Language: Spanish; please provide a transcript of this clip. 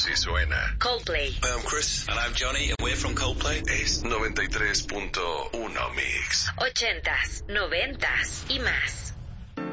Así suena Coldplay. Hi, I'm Chris. And I'm Johnny, and we're from Coldplay. Es 93.1 Mix. 80s, 90s y más.